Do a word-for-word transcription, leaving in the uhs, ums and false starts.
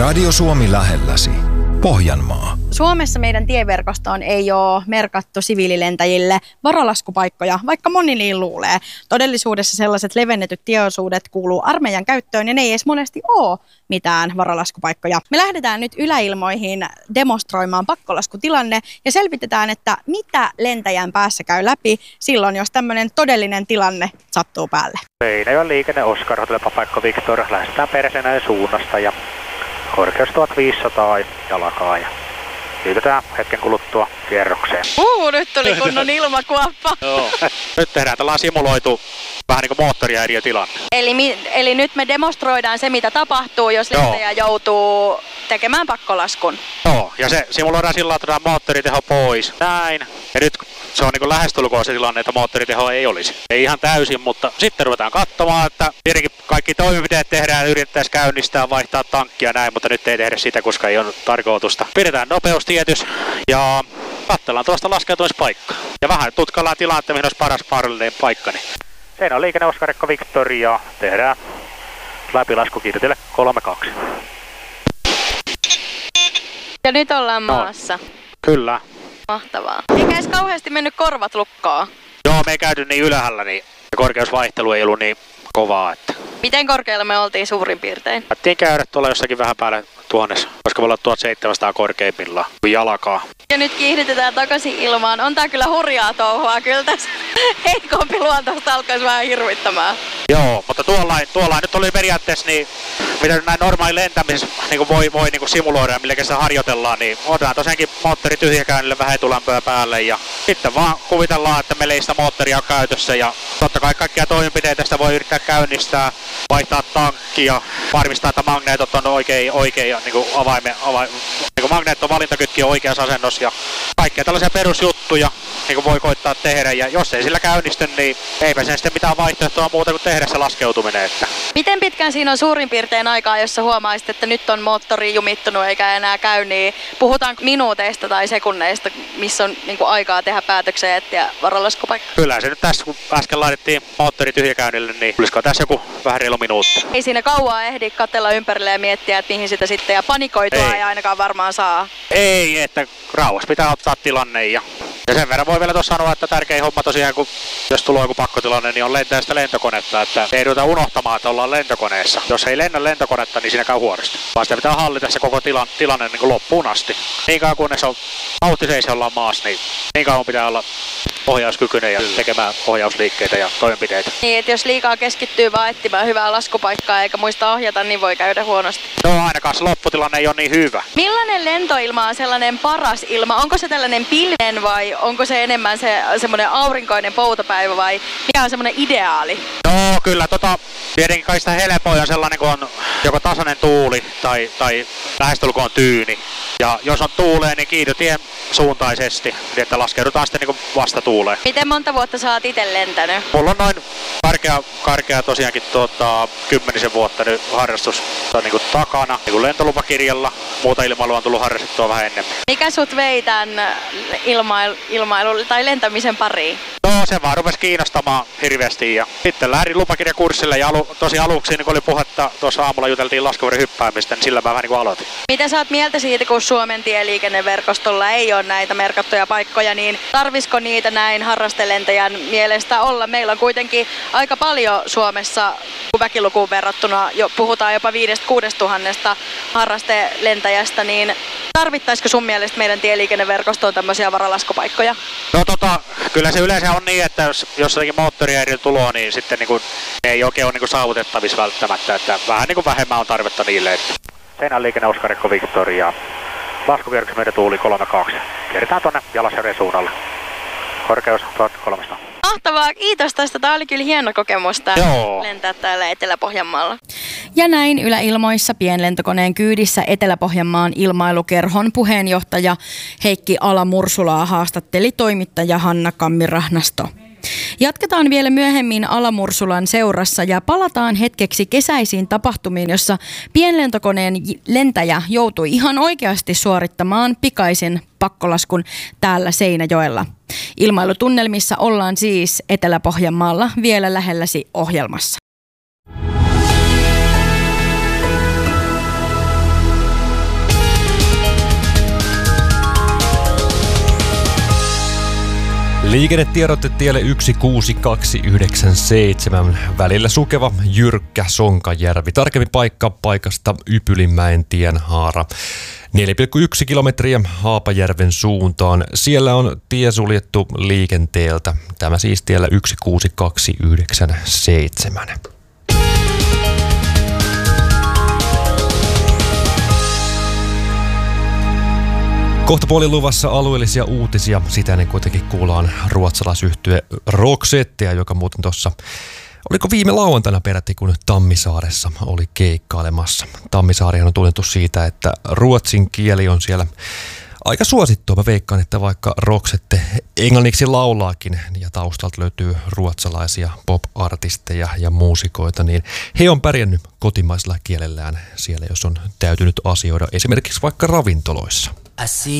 Radio Suomi lähelläsi. Pohjanmaa. Suomessa meidän tieverkostoon ei ole merkattu siviililentäjille varalaskupaikkoja, vaikka moni niin luulee. Todellisuudessa sellaiset levennetyt tieosuudet kuuluu armeijan käyttöön ja ne ei edes monesti ole mitään varalaskupaikkoja. Me lähdetään nyt yläilmoihin demonstroimaan pakkolaskutilanne ja selvitetään, että mitä lentäjän päässä käy läpi silloin, jos tämmöinen todellinen tilanne sattuu päälle. Seinäjoen liikenne Oskar Hotel Papaikko Victor, lähdetään Perseenäen suunnasta ja korkeus tuhatviisisataa jalakaa ja liitytään hetken kuluttua kierrokseen. Uu, nyt tuli kunnon ilmakuoppa. Joo. Nyt tehdään tällainen simuloitu vähän niin kuin moottorihäiriötilanne. Eli, eli nyt me demonstroidaan se, mitä tapahtuu, jos lentäjä joutuu tekemään pakkolaskun. Joo, ja se simuloidaan sillä, että otetaan moottoriteho pois. Näin. Ja nyt se on niin kuin lähestulkoon se tilanne, että moottoriteho ei olisi. Ei ihan täysin, mutta sitten ruvetaan katsomaan, että tietenkin kaikki toimenpiteet tehdään, yritettäisiin käynnistää, vaihtaa tankkia näin, mutta nyt ei tehdä sitä, koska ei ole tarkoitusta. Pidetään nopeustietys ja katsellaan tuosta laskeutumispaikkaa. Ja vähän tutkaillaan tilannetta, mihin olisi paras mahdollinen paikka. Niin. Siinä on liikenne Oskarekko Victoria. Tehdään läpilasku kiirtille kolme kaksi. Ja nyt ollaan maassa. No, kyllä. Mahtavaa. Eikä edes kauheasti mennyt korvat lukkoon. Joo, me ei käyty niin ylhäällä, niin korkeusvaihtelu ei ollut niin kovaa. Että... Miten korkealla me oltiin suurin piirtein? Päättiin käydä tuolla jossakin vähän päälle tuhannessa, koska me ollaan tuhatseitsemänsataa korkeimmillaan kuin jalakaa. Ja nyt kiihdytetään takaisin ilmaan. On tää kyllä hurjaa touhua. Kyllä tässä heikompi luontosta alkaisi vähän hirvittämään. Joo, mutta tuollain, tuollain nyt oli periaatteessa, niin mitä nyt näin normaali lentämisessä niin voi, voi niin simuloida ja millä sitä harjoitellaan, niin otetaan tosiaankin moottori tyhjäkäynnille vähän etulämpöä päälle ja sitten vaan kuvitellaan, että meillä ei sitä moottoria ole käytössä ja totta kai kaikkia toimenpiteitä sitä voi yrittää käynnistää, vaihtaa tankkia, varmistaa, että magneetot on oikein, oikein niin kuin avaime, avaime, niin kuin magneeton valintakytki on oikeassa asennossa ja kaikkea tällaisia perusjuttuja niin kuin voi koittaa tehdä ja jos ei sillä käynnisty, niin eipä sen sitten mitään vaihtoehtoa muuta kuin tehdä se laskeutuminen. Että. Miten pitkään siinä on suurin piirtein aikaa, jos sä huomaisit, että nyt on moottori jumittunut eikä enää käy, niin puhutaan minuuteista tai sekunneista, missä on niin kuin aikaa tehdä päätöksiä ja etsiä varalaskupaikka? Kyllä se nyt tässä, kun äsken laitettiin moottori tyhjäkäynnille, niin olisiko tässä joku vähän reilu minuutti. Ei siinä kauaa ehdi katsella ympärille ja miettiä, että mihin sitä sitten ja panikoitua ei, ei ainakaan varmaan saa. Ei, että rauhassa pitää ottaa tilanne ja, ja sen verran voi vielä tuossa sanoa, että tärkein homma tosiaan, kun jos tulee joku pakkotilanne, niin on lentää sitä lentokonetta, että ei ruveta unohtamaan, että ollaan lentokoneessa. Jos ei lennä lentokonetta, niin siinä käy huonosti. Vaan sitä pitää hallita se koko tilan, tilanne niin kuin loppuun asti. Niin kauan kunnes on vauhtiseisi ollaan maassa, niin niin kauan pitää olla ohjauskykyinen ja tekemään ohjausliikkeitä ja toimenpiteitä. Niin, että jos liikaa keskittyy vaan etsimään hyvää laskupaikkaa eikä muista ohjata, niin voi käydä huonosti. No ainakaan se lopputilanne ei ole niin hyvä. Millainen lentoilma on sellainen paras ilma? Onko se tällainen pilven vai onko se enemmän se semmoinen aurinkoinen poutapäivä vai mikä on semmoinen ideaali? No kyllä, tota, tietenkin kaikista helpoin on sellainen, kun on joko tasainen tuuli tai, tai lähestulkoon tyyni. Ja jos on tuulee, niin kiihdytien suuntaisesti, niin että laskeudutaan sitten niin vastatuuleen. Miten monta vuotta sä oot itse lentänyt? Mulla on noin karkea, karkea tosiaankin tuota, kymmenisen vuotta nyt harrastus niin kuin takana niin kuin lentolupakirjalla. Muuta ilmailua on tullut harrastettua vähän enemmän. Mikä sut vei tämän ilmailu, ilmailu tai lentämisen pariin? No se vaan rupesi kiinnostamaan hirveästi ja sitten lähdin lupakirjakurssille ja alu, tosi aluksi niin kun oli puhetta, tuossa aamulla juteltiin laskuvarjon hyppäämistä, niin sillä mä vähän niin kuin aloitin. Mitä sä oot mieltä siitä, kun Suomen tieliikenneverkostolla ei ole näitä merkattuja paikkoja, niin tarvisiko niitä näin harrastelentäjän mielestä olla? Meillä on kuitenkin aika paljon Suomessa, kun väkilukuun verrattuna jo puhutaan jopa viidestä kuudesta tuhannesta harrastelentäjästä, niin tarvittaisiko sun mielestä meidän tieliikenneverkostoon tämmöisiä varalaskupaikkoja? No tota, kyllä se yleensä on niin, että jos jossakin moottorihäiriö tulee, niin sitten niin kuin, ei oikein ole niin kuin saavutettavissa välttämättä, että vähän niin kuin vähemmän on tarvetta niille. Että. Seinäjoen liikenne Oskarekko Victoria. Laskukierroksessa meidän tuuli kolme kaksi. Kierretään tuonne Jalasjärven suunnalle. Korkeus tuhatkolmesataa. Mahtavaa, kiitos tästä. Tämä oli kyllä hieno kokemus Joo. lentää täällä Etelä-Pohjanmaalla. Ja näin yläilmoissa pienlentokoneen kyydissä Etelä-Pohjanmaan ilmailukerhon puheenjohtaja Heikki Ala-Mursulaa haastatteli toimittaja Hanna Kammirahnasto. Jatketaan vielä myöhemmin Ala-Mursulan seurassa ja palataan hetkeksi kesäisiin tapahtumiin, jossa pienlentokoneen lentäjä joutui ihan oikeasti suorittamaan pikaisen pakkolaskun täällä Seinäjoella. Ilmailutunnelmissa ollaan siis Etelä-Pohjanmaalla vielä lähelläsi ohjelmassa. Liikennetiedotte tielle yksi kuusi kaksi yhdeksän seitsemän. Välillä sukeva jyrkkä Sonkajärvi. Tarkemmin paikka paikasta Ypylinmäen tienhaara. neljä pilkku yksi kilometriä Haapajärven suuntaan. Siellä on tie suljettu liikenteeltä. Tämä siis tiellä yksi kuusi kaksi yhdeksän seitsemän. Kohta puolin luvassa alueellisia uutisia. Sitä ennen kuitenkin kuullaan ruotsalaisyhtye Roxettea, joka muuten tuossa, oliko viime lauantaina peräti, kun Tammisaaressa oli keikkailemassa. Tammisaarihan on tunnettu siitä, että ruotsin kieli on siellä aika suosittua. Mä veikkaan, että vaikka Roxette englanniksi laulaakin ja taustalta löytyy ruotsalaisia pop-artisteja ja muusikoita, niin he on pärjännyt kotimaisella kielellään siellä, jos on täytynyt asioida esimerkiksi vaikka ravintoloissa. I see